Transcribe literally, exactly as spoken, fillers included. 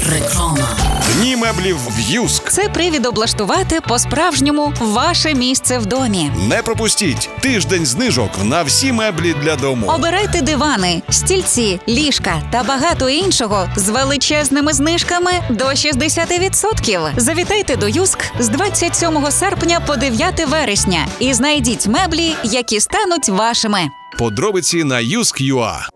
Реклама. Дні меблів в Юск. Це привід облаштувати по-справжньому ваше місце в домі. Не пропустіть тиждень знижок на всі меблі для дому. Обирайте дивани, стільці, ліжка та багато іншого з величезними знижками до шістдесят відсотків. Завітайте до Юск з двадцять сьомого серпня по дев'яте вересня і знайдіть меблі, які стануть вашими. Подробиці на юск крапка ю а.